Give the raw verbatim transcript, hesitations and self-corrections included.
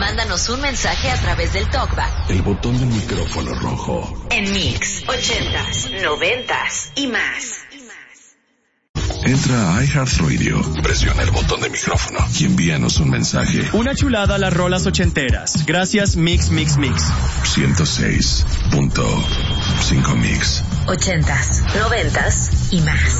mándanos un mensaje a través del TalkBack. El botón del micrófono rojo. En Mix, ochentas, noventas y más. Entra a iHeartRadio, presiona el botón de micrófono y envíanos un mensaje. Una chulada a las rolas ochenteras. Gracias, Mix, Mix, Mix. ciento seis punto cinco Mix. Ochentas, noventas y más.